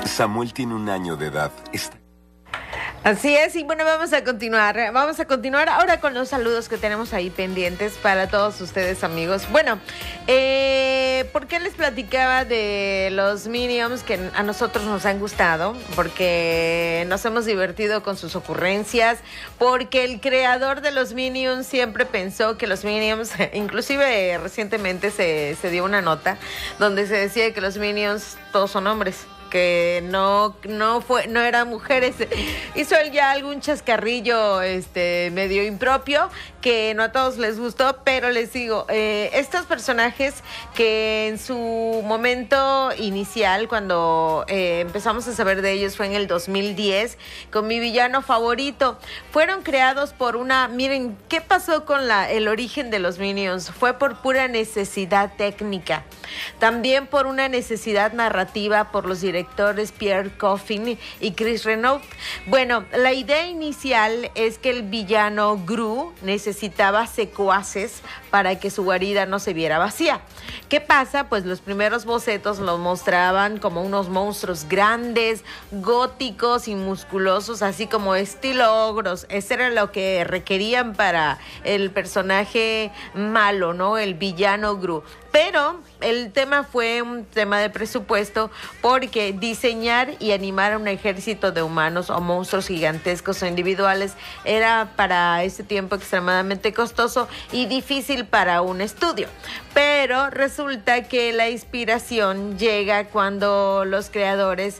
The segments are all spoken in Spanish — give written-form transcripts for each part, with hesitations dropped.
Samuel tiene 1 año de edad. Así es, y bueno, vamos a continuar ahora con los saludos que tenemos ahí pendientes para todos ustedes, amigos. Bueno, ¿por qué les platicaba de los Minions que a nosotros nos han gustado? Porque nos hemos divertido con sus ocurrencias, porque el creador de los Minions siempre pensó que los Minions, inclusive recientemente se dio una nota donde se decía que los Minions todos son hombres, que no eran mujeres. Hizo él ya algún chascarrillo medio impropio que no a todos les gustó, pero les digo, estos personajes que en su momento inicial, cuando empezamos a saber de ellos, fue en el 2010 con mi villano favorito, fueron creados por miren, ¿qué pasó con el origen de los Minions? Fue por pura necesidad técnica, también por una necesidad narrativa, por los directores Pierre Coffin y Chris Renaud. Bueno, la idea inicial es que el villano Gru necesitaba secuaces para que su guarida no se viera vacía. ¿Qué pasa? Pues los primeros bocetos los mostraban como unos monstruos grandes, góticos y musculosos, así como estilo ogros. Eso era lo que requerían para el personaje malo, ¿no? El villano Gru. Pero el tema fue un tema de presupuesto, porque diseñar y animar a un ejército de humanos o monstruos gigantescos o individuales era para ese tiempo extremadamente costoso y difícil para un estudio. Pero resulta que la inspiración llega cuando los creadores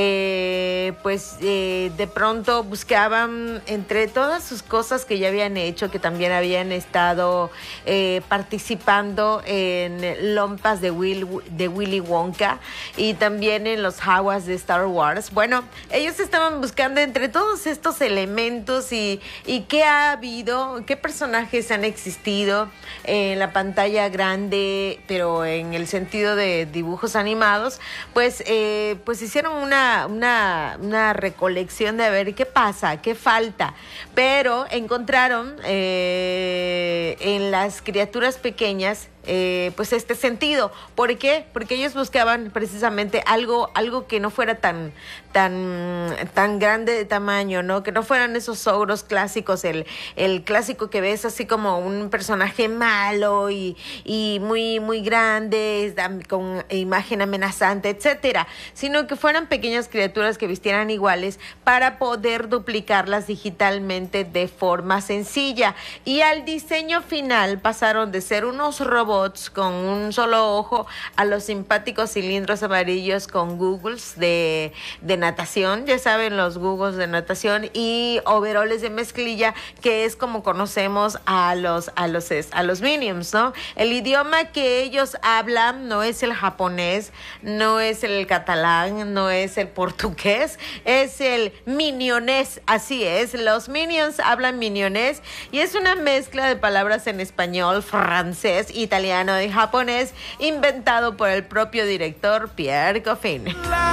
de pronto buscaban entre todas sus cosas que ya habían hecho, que también habían estado participando en Lompas de Willy Wonka y también en los Jaguars de Star Wars. Bueno, ellos estaban buscando entre todos estos elementos y qué ha habido, qué personajes han existido en la pantalla grande, pero en el sentido de dibujos animados, pues hicieron una recolección de a ver qué pasa, qué falta, pero encontraron en las criaturas pequeñas este sentido. ¿Por qué? Porque ellos buscaban precisamente algo que no fuera tan grande de tamaño, ¿no? Que no fueran esos ogros clásicos, el clásico que ves así como un personaje malo y muy, muy grande, con imagen amenazante, etcétera, sino que fueran pequeñas criaturas que vistieran iguales para poder duplicarlas digitalmente de forma sencilla. Y al diseño final pasaron de ser unos robots con un solo ojo a los simpáticos cilindros amarillos con goggles de natación, ya saben, los goggles de natación, y overoles de mezclilla, que es como conocemos a los Minions, ¿no? El idioma que ellos hablan no es el japonés, no es el catalán, no es el portugués, es el minionés. Así es, los Minions hablan minionés y es una mezcla de palabras en español, francés, italiano y japonés, inventado por el propio director Pierre Coffin.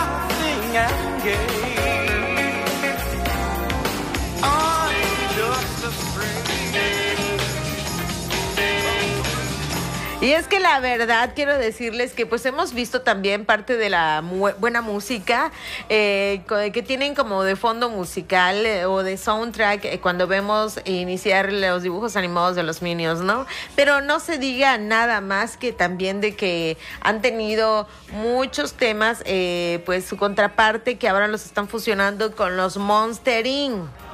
Y es que la verdad quiero decirles que pues hemos visto también parte de la buena música que tienen como de fondo musical o de soundtrack cuando vemos iniciar los dibujos animados de los Minions, ¿no? Pero no se diga nada más que también de que han tenido muchos temas, pues su contraparte, que ahora los están fusionando con los Monster Inc.